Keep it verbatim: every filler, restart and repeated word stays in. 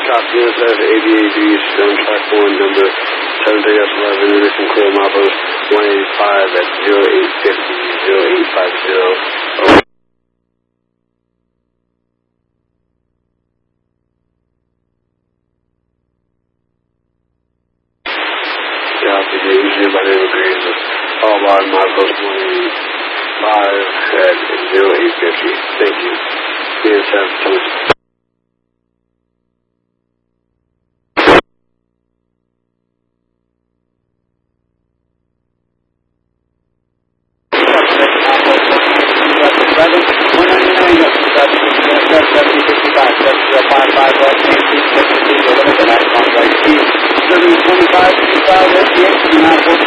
Copy U S F eighty-eight East on track one, number seven three S eleven, ignition clear Mapos one eighty-five at zero eight fifty, zero eight five zero. Over. Copy, the engineer by name agrees with all bar Mapos one eighty-five at zero eight fifty. Thank you. U S F two. seven twenty-five, two thousand,